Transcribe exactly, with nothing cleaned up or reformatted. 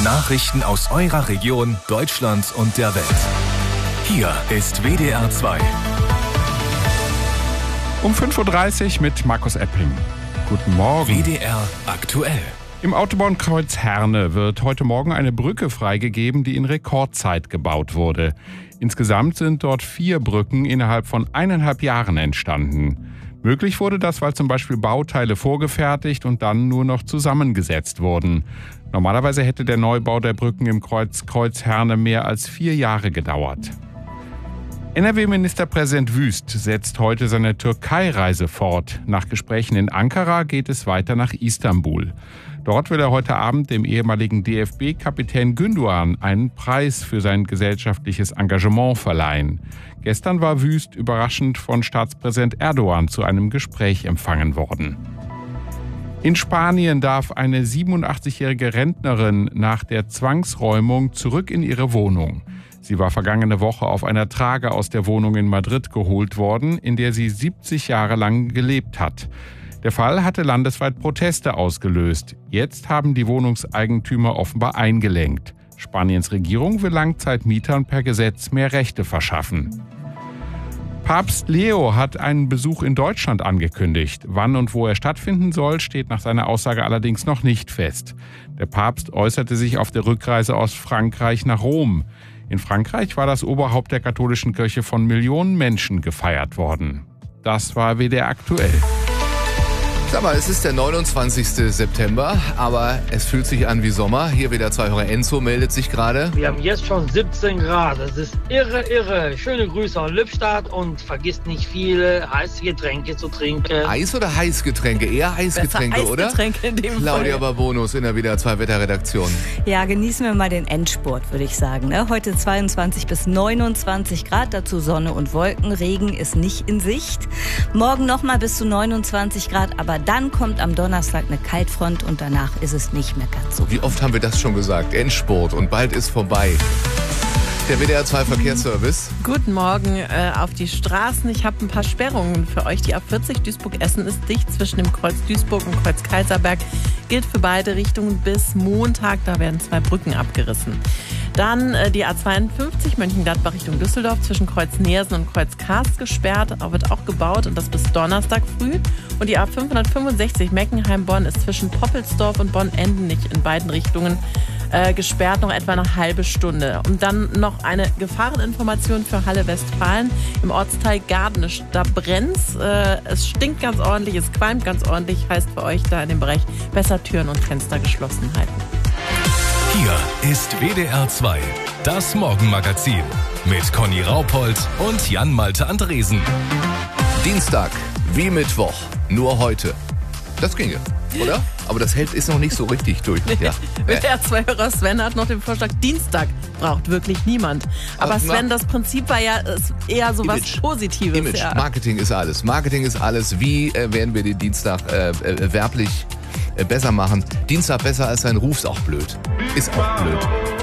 Nachrichten aus eurer Region, Deutschland und der Welt. Hier ist W D R zwei. Um fünf Uhr dreißig mit Markus Epping. Guten Morgen. W D R aktuell. Im Autobahnkreuz Herne wird heute Morgen eine Brücke freigegeben, die in Rekordzeit gebaut wurde. Insgesamt sind dort vier Brücken innerhalb von eineinhalb Jahren entstanden. Möglich wurde das, weil zum Beispiel Bauteile vorgefertigt und dann nur noch zusammengesetzt wurden. Normalerweise hätte der Neubau der Brücken im Kreuz Kreuz Herne mehr als vier Jahre gedauert. N R W-Ministerpräsident Wüst setzt heute seine Türkei-Reise fort. Nach Gesprächen in Ankara geht es weiter nach Istanbul. Dort will er heute Abend dem ehemaligen D F B-Kapitän Gündoğan einen Preis für sein gesellschaftliches Engagement verleihen. Gestern war Wüst überraschend von Staatspräsident Erdogan zu einem Gespräch empfangen worden. In Spanien darf eine siebenundachtzigjährige Rentnerin nach der Zwangsräumung zurück in ihre Wohnung. Sie war vergangene Woche auf einer Trage aus der Wohnung in Madrid geholt worden, in der sie siebzig Jahre lang gelebt hat. Der Fall hatte landesweit Proteste ausgelöst. Jetzt haben die Wohnungseigentümer offenbar eingelenkt. Spaniens Regierung will Langzeitmietern per Gesetz mehr Rechte verschaffen. Papst Leo hat einen Besuch in Deutschland angekündigt. Wann und wo er stattfinden soll, steht nach seiner Aussage allerdings noch nicht fest. Der Papst äußerte sich auf der Rückreise aus Frankreich nach Rom. In Frankreich war das Oberhaupt der katholischen Kirche von Millionen Menschen gefeiert worden. Das war W D R aktuell. Sag mal, es ist der neunundzwanzigste September, aber es fühlt sich an wie Sommer. Hier W D R zwei Hörer Enzo meldet sich gerade. Wir haben jetzt schon siebzehn Grad. Das ist irre, irre. Schöne Grüße aus Lippstadt und vergisst nicht viele heiße Getränke zu trinken. Eis oder Heißgetränke? Eher Heißgetränke, Besser oder? Eisgetränke in dem Claudia Fall. Barbonus in der W D R zwei Wetterredaktion. Ja, genießen wir mal den Endspurt, würde ich sagen. Ne? Heute zweiundzwanzig bis neunundzwanzig Grad, dazu Sonne und Wolken. Regen ist nicht in Sicht. Morgen nochmal bis zu neunundzwanzig Grad, aber dann kommt am Donnerstag eine Kaltfront und danach ist es nicht mehr ganz so. Wie oft haben wir das schon gesagt? Endspurt und bald ist vorbei. Der W D R zwei Verkehrsservice. Guten Morgen äh, auf die Straßen. Ich habe ein paar Sperrungen für euch. Die A vierzig Duisburg-Essen ist dicht zwischen dem Kreuz Duisburg und Kreuz Kaiserberg. Gilt für beide Richtungen bis Montag. Da werden zwei Brücken abgerissen. Dann äh, die A zweiundfünfzig Mönchengladbach Richtung Düsseldorf zwischen Kreuz Neersen und Kreuz Karst gesperrt. Da wird auch gebaut und das bis Donnerstag früh. Und die A fünfhundertfünfundsechzig Meckenheim-Bonn ist zwischen Poppelsdorf und Bonn-Endenich in beiden Richtungen äh, gesperrt, noch etwa eine halbe Stunde. Und dann noch eine Gefahreninformation für Halle Westfalen im Ortsteil Gardenisch. Da brennt's, äh, es stinkt ganz ordentlich, es qualmt ganz ordentlich. Heißt für euch da in dem Bereich besser Türen und Fenster geschlossen halten. Hier ist W D R zwei, das Morgenmagazin mit Conny Raupold und Jan-Malte Andresen. Dienstag wie Mittwoch, nur heute. Das ginge, oder? Aber das hält ist noch nicht so richtig durch. Ja. W D R zwei Hörer Sven hat noch den Vorschlag, Dienstag braucht wirklich niemand. Aber Sven, das Prinzip war ja eher so was Image. Positives. Image, Ja. Marketing ist alles. Marketing ist alles. Wie äh, werden wir den Dienstag äh, äh, werblich äh, besser machen? Dienstag besser als sein Ruf ist auch blöd. Ist auch blöd.